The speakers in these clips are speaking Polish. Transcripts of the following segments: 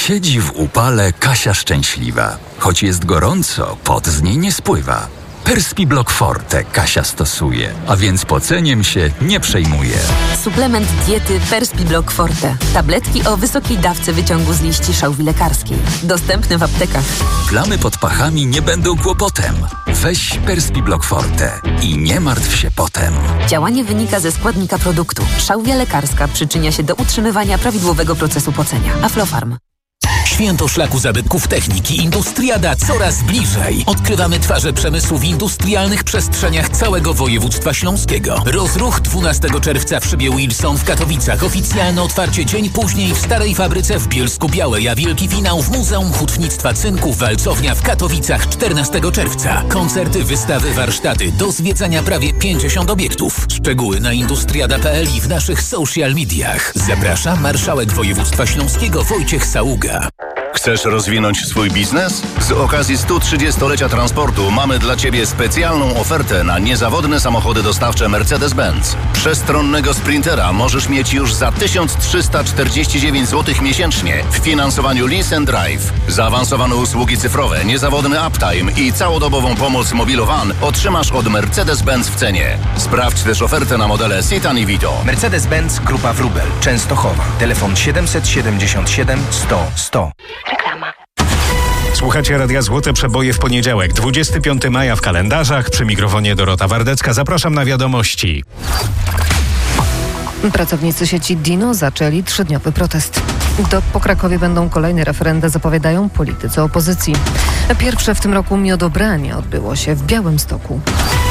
Siedzi w upale Kasia szczęśliwa. Choć jest gorąco, pot z niej nie spływa. Perspiblock Forte Kasia stosuje, a więc poceniem się nie przejmuje. Suplement diety Perspiblock Forte. Tabletki o wysokiej dawce wyciągu z liści szałwi lekarskiej. Dostępne w aptekach. Plamy pod pachami nie będą kłopotem. Weź Perspiblock Forte i nie martw się potem. Działanie wynika ze składnika produktu. Szałwia lekarska przyczynia się do utrzymywania prawidłowego procesu pocenia. Aflofarm. Święto Szlaku Zabytków Techniki Industriada coraz bliżej. Odkrywamy twarze przemysłu w industrialnych przestrzeniach całego województwa śląskiego. Rozruch 12 czerwca w szybie Wilson w Katowicach. Oficjalne otwarcie dzień później w Starej Fabryce w Bielsku-Białej, a wielki finał w Muzeum Hutnictwa Cynku Walcownia w Katowicach 14 czerwca. Koncerty, wystawy, warsztaty. Do zwiedzania prawie 50 obiektów. Szczegóły na industriada.pl i w naszych social mediach. Zaprasza marszałek województwa śląskiego Wojciech Saługa. Chcesz rozwinąć swój biznes? Z okazji 130-lecia transportu mamy dla Ciebie specjalną ofertę na niezawodne samochody dostawcze Mercedes-Benz. Przestronnego Sprintera możesz mieć już za 1349 zł miesięcznie w finansowaniu Lease and Drive. Zaawansowane usługi cyfrowe, niezawodny uptime i całodobową pomoc Mobilowan otrzymasz od Mercedes-Benz w cenie. Sprawdź też ofertę na modele Citan i Vito. Mercedes-Benz Grupa Wróbel, Częstochowa. Telefon 777 100 100. Reklama. Słuchacie Radia Złote Przeboje w poniedziałek, 25 maja w kalendarzach. Przy mikrofonie Dorota Wardecka. Zapraszam na wiadomości. Pracownicy sieci Dino zaczęli 3-dniowy protest. Po Krakowie będą kolejne referenda, zapowiadają politycy opozycji. Pierwsze w tym roku miodobranie odbyło się w Białymstoku.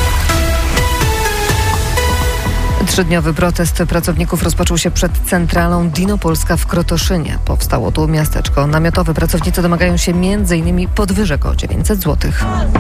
3-dniowy protest pracowników rozpoczął się przed centralą Dino Polska w Krotoszynie. Powstało tu miasteczko namiotowe. Pracownicy domagają się m.in. podwyżek o 900 zł.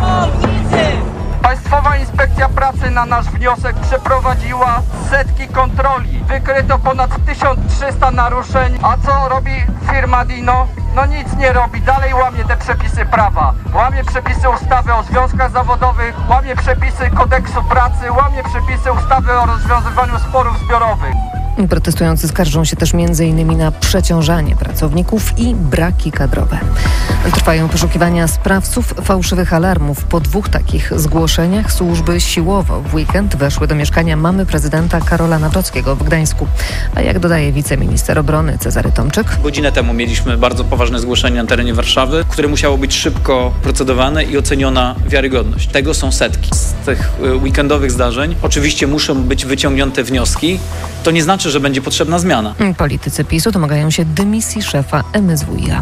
Państwowa Inspekcja Pracy na nasz wniosek przeprowadziła setki kontroli. Wykryto ponad 1300 naruszeń. A co robi firma Dino? No nic nie robi. Dalej łamie te przepisy prawa. Łamie przepisy ustawy o związkach zawodowych, łamie przepisy kodeksu pracy, łamie przepisy ustawy o rozwiązywaniu sporów zbiorowych. Protestujący skarżą się też m.in. na przeciążanie pracowników i braki kadrowe. Trwają poszukiwania sprawców fałszywych alarmów. Po 2 takich zgłoszeniach służby siłowo w weekend weszły do mieszkania mamy prezydenta Karola Nawrockiego w Gdańsku. A jak dodaje wiceminister obrony Cezary Tomczyk? Godzinę temu mieliśmy bardzo poważne zgłoszenie na terenie Warszawy, które musiało być szybko procedowane i oceniona wiarygodność. Tego są setki. Z tych weekendowych zdarzeń oczywiście muszą być wyciągnięte wnioski. To nie znaczy, że będzie potrzebna zmiana. Politycy PiS-u domagają się dymisji szefa MSWiA.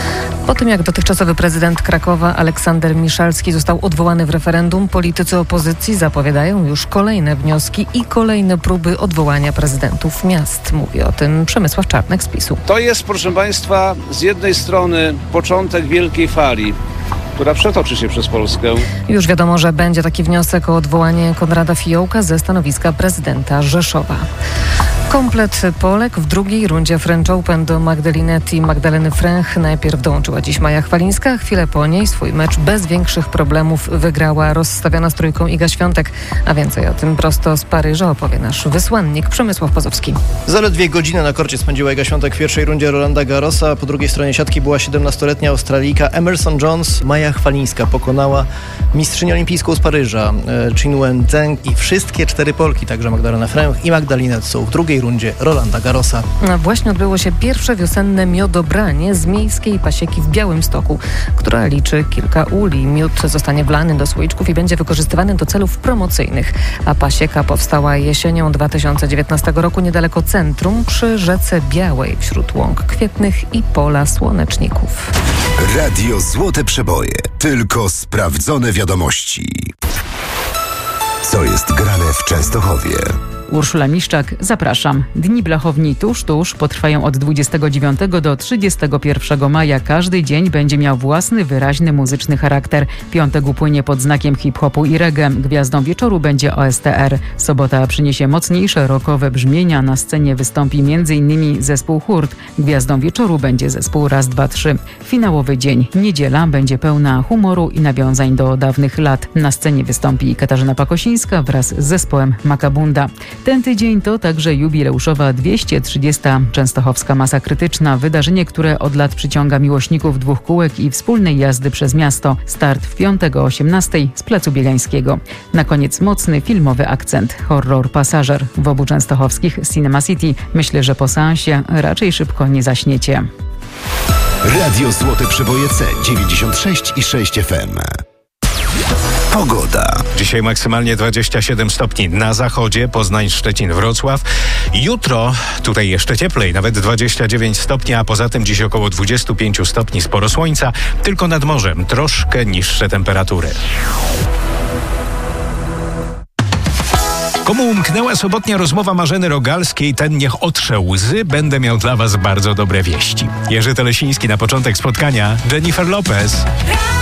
Po tym, jak dotychczasowy prezydent Krakowa Aleksander Miszalski został odwołany w referendum, politycy opozycji zapowiadają już kolejne wnioski i kolejne próby odwołania prezydentów miast. Mówi o tym Przemysław Czarnek z PiS-u. To jest, proszę Państwa, z jednej strony początek wielkiej fali, która przetoczy się przez Polskę. Już wiadomo, że będzie taki wniosek o odwołanie Konrada Fiołka ze stanowiska prezydenta Rzeszowa. Komplet Polek w drugiej rundzie French Open do Magdalenetti i Magdaleny Fręch. Najpierw dołączyła dziś Maja Chwalińska, chwilę po niej swój mecz bez większych problemów wygrała rozstawiona z trójką Iga Świątek. A więcej o tym prosto z Paryża opowie nasz wysłannik Przemysław Pozowski. Zaledwie godzinę na korcie spędziła Iga Świątek w pierwszej rundzie Rolanda Garrosa. Po drugiej stronie siatki była 17-letnia Australijka Emerson Jones. Maja Chwalińska pokonała mistrzynię olimpijską z Paryża Qin Wen Zheng i wszystkie 4 Polki, także Magdalena Fręch i Magdalena są w drugiej rundzie Rolanda Garrosa. Właśnie odbyło się pierwsze wiosenne miodobranie z miejskiej pasieki w Białymstoku, która liczy kilka uli. Miód zostanie wlany do słoiczków i będzie wykorzystywany do celów promocyjnych. A pasieka powstała jesienią 2019 roku niedaleko centrum przy rzece Białej wśród łąk kwietnych i pola słoneczników. Radio Złote Przeboje. Tylko sprawdzone wiadomości. Co jest grane w Częstochowie? Urszula Miszczak, zapraszam. Dni Blachowni tuż potrwają od 29 do 31 maja. Każdy dzień będzie miał własny, wyraźny muzyczny charakter. Piątek upłynie pod znakiem hip-hopu i reggae. Gwiazdą wieczoru będzie OSTR. Sobota przyniesie mocniejsze rockowe brzmienia. Na scenie wystąpi m.in. zespół Hurt. Gwiazdą wieczoru będzie zespół Raz, 2, 3. Finałowy dzień, niedziela, będzie pełna humoru i nawiązań do dawnych lat. Na scenie wystąpi Katarzyna Pakosińska wraz z zespołem Makabunda. Ten tydzień to także jubileuszowa 230. Częstochowska Masa Krytyczna, wydarzenie, które od lat przyciąga miłośników dwóch kółek i wspólnej jazdy przez miasto. Start w piątek o 18:00 z Placu Biegańskiego. Na koniec mocny filmowy akcent. Horror Pasażer w obu częstochowskich Cinema City. Myślę, że po seansie raczej szybko nie zaśniecie. Radio Złote Przeboje C 96,6 FM. Pogoda. Dzisiaj maksymalnie 27 stopni na zachodzie, Poznań, Szczecin, Wrocław. Jutro tutaj jeszcze cieplej, nawet 29 stopni, a poza tym dziś około 25 stopni, sporo słońca, tylko nad morzem troszkę niższe temperatury. Komu umknęła sobotnia rozmowa Marzeny Rogalskiej, ten niech otrze łzy, będę miał dla was bardzo dobre wieści. Jerzy Telesiński na początek spotkania, Jennifer Lopez.